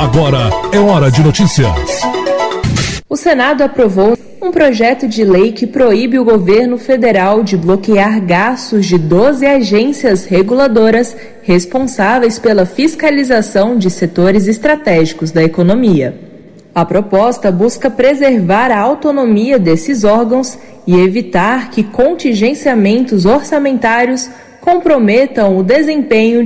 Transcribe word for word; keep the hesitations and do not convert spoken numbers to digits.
Agora é hora de notícias. O Senado aprovou um projeto de lei que proíbe o governo federal de bloquear gastos de doze agências reguladoras responsáveis pela fiscalização de setores estratégicos da economia. A proposta busca preservar a autonomia desses órgãos e evitar que contingenciamentos orçamentários comprometam o desempenho